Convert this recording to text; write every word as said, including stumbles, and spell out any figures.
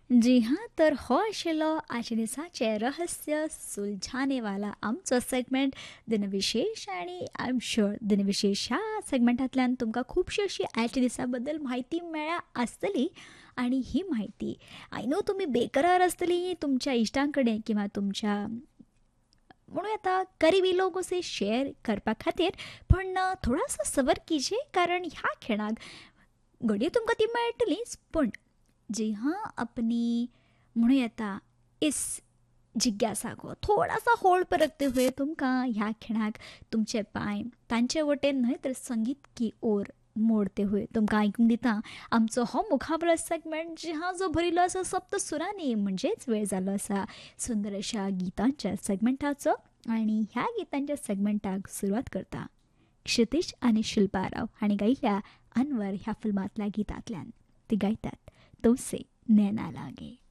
जी हां, तर हो आशिल्लो आजच्या दिसाचें रहस्य सुलझानेवाला आमचो सेगमेंट दिनविशेष आनी आय एम शुअर दिनविशेष ह्या सेगमेंटांतल्यान तुमकां खुबशी अशी आयच्या दिसा बद्दल म्हायती मेळ्ळ्या आसतली आनी ही म्हायती आय नो तुमी बेकरार आसतलीं तुमच्या इश्टां कडेन किंवा तुमच्या म्हणूं येता करीबी लोगों से शेयर करपा खातीर पण थोड़ा सा सबर कीजिए कारण ह्या खिणाक घडये तुमकां ती मेळटलीच पूण जी हाँ अपनी म्हणूं येता इस जिज्ञासा को थोड़ा सा होल्ड पर रखते हुए तुमकां ह्या खिणाक तुमचे पांय तांचे वटेन न्हय तर संगीत की ओर मोडते हुए तुमकां आयकूंक दिता आमचो हो मुखाबलो सेगमेंट जी हाँ जो भरिल्लो आसा सप्त सुरांनी म्हणजेच वेळ जाल्लो आसा सुंदर अशा गितांच्या सेगमेंटाचो आनी ह्या गितांच्या सेगमेंटाक सुरवात करता क्षितीश आनी शिल्पा राव हांणी गायिल्ल्या अनवर ह्या फिल्मांतल्या गितांतल्यान ती गायतात तुमसे नैना लागे.